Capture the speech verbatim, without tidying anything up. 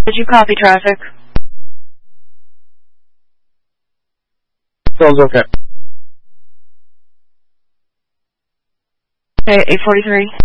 Did you copy traffic? Sounds okay. Okay, eight forty-three.